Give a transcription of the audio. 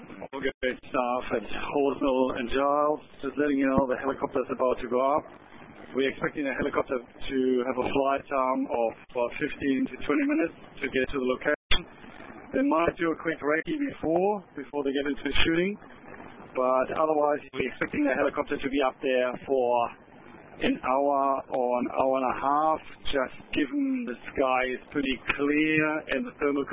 All good staff at Horsmill and Giles, just letting you know the helicopter is about to go up. We're expecting the helicopter to have a flight time of about 15 to 20 minutes to get to the location. They might do a quick recce before they get into shooting, but otherwise we're expecting the helicopter to be up there for an hour or an hour and a half, just given the sky is pretty clear and the thermal